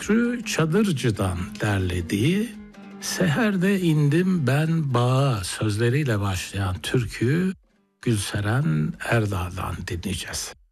Şükrü Çadırcı'dan derlediği "Seherde indim ben bağa" sözleriyle başlayan türküyü Gülseren Erdağ'dan dinleyeceğiz.